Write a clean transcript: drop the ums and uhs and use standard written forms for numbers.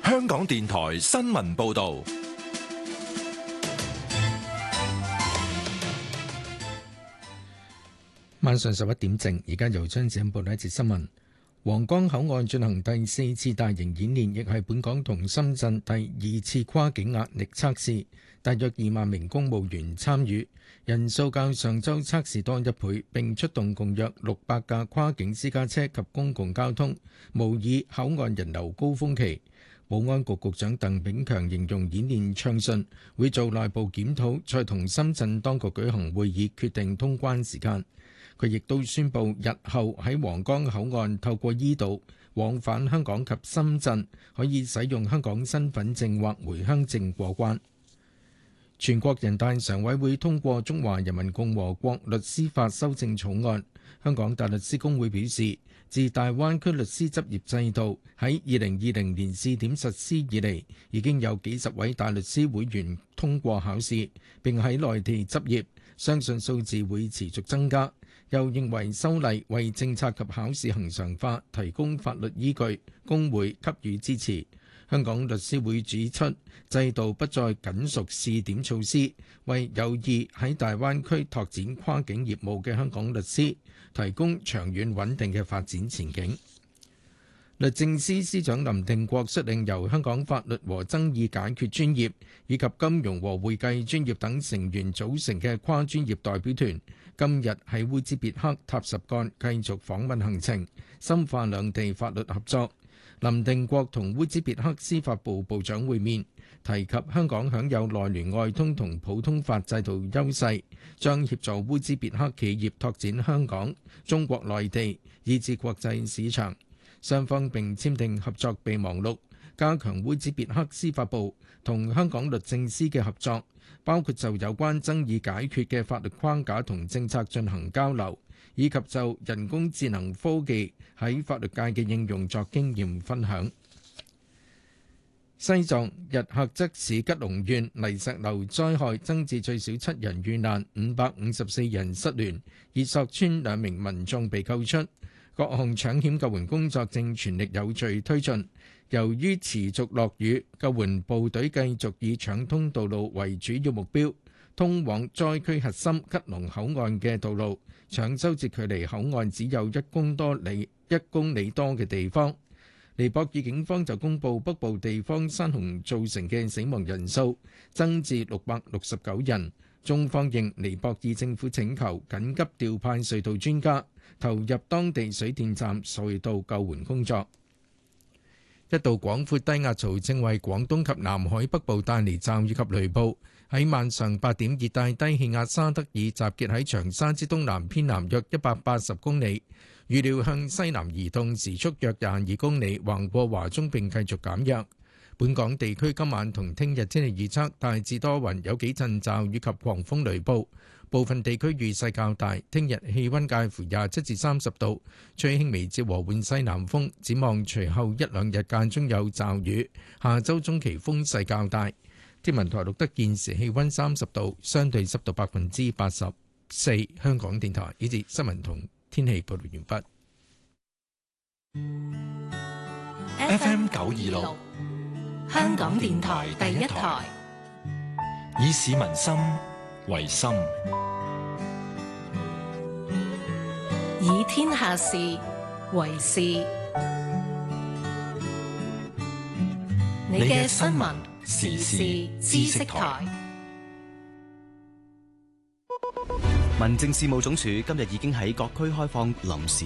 香港電台新聞報道。 晚上11點正，而家由張子欣報道一節新聞。皇崗口岸進行第4次大型演練，亦係本港同深圳第2次跨境壓力測試，大約2萬名公務員參與，人數較上週測試多1倍，並出動共約600架跨境私家車及公共交通，模擬口岸人流高峰期。保安局局長鄧炳強形容演練暢順，會做內部檢討，再同深圳當局舉行會議，決定通關時間。佢亦都宣布，日後喺皇崗口岸透過伊渡往返香港及深圳，可以使用香港身份證或回鄉證過關。全國人大常委會通過《中華人民共和國律師法》修正草案。香港大律師公會表示，自大灣區律師執業制度喺2020年試點實施以嚟，已經有幾十位大律師會員通過考試，並喺內地執業，相信數字會持續增加。又認為修例為政策及考試恆常化提供法律依據，公會給予支持。香港律師會指出，制度不再僅屬試點措施，為有意喺大灣區拓展跨境業務嘅香港律師提供長遠穩定嘅發展前景。律政司司長林定國率領由香港法律和爭議解決專業以及金融和會計專業等成員組成嘅跨專業代表團，今日喺烏茲別克塔什幹繼續訪問行程，深化兩地法律合作。林定國同烏茲別克司法部部長會面，提及香港享有內聯外通同普通法制度優勢，將協助烏茲別克企業拓展香港、中國內地以至國際市場。雙方並簽訂合作備忘錄，加強烏茲別克司法部同香港律政司嘅合作，包括就有關爭議解決嘅法律框架同政策進行交流，以及就人工智能科技喺法律界嘅應用作經驗分享。西藏日喀則市吉隆縣泥石流災害增至最少7人遇難，554人失聯，熱索村2名民眾被救出。各項搶險救援工作正全力有序推進。由於持續落雨，救援部隊繼續以搶通道路為主要目標，通往災區核心吉隆口岸嘅道路搶修至距離口岸只有1公里多嘅地方。尼泊爾警方就公布北部地方山洪造成嘅死亡人數增至669人。中方應尼泊爾政府請求，緊急調派隧道專家投入當地水電站隧道救援工作。一道廣闊低壓槽正為廣東及南海北部帶嚟驟雨及雷暴。喺晚上8點，熱帶低氣壓沙德爾集結喺長沙之東南偏南約180公里，預料向西南移動，時速約22公里，橫過華中並繼續減弱。本港地區今晚同聽日天氣預測大致多雲，有幾陣驟雨及狂風雷暴，部分地區雨勢較大。聽日氣溫介乎27至30度，吹輕微至和緩西南風。展望隨後1、2日間中有驟雨，下周中期風勢較大。天文台錄得現時氣溫30度，相對濕度84%。香港電台以至新聞同天氣報道完畢。FM 926。 香港電台第一台， 以市民心為心， 以天下事為事。你嘅新聞時事知識台。 民政事務總署今日已經喺各區開放臨時